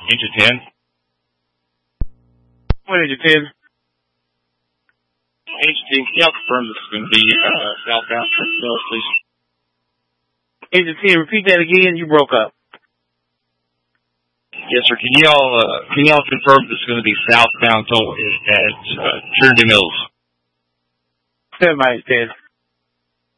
Agent 10. What, Agent 10? Agent 10, can y'all confirm this is going to be southbound from Mills, please? Agent 10, repeat that again. You broke up. Yes, sir. Can y'all confirm this is going to be southbound toll at Trinity Mills? 7 by 10.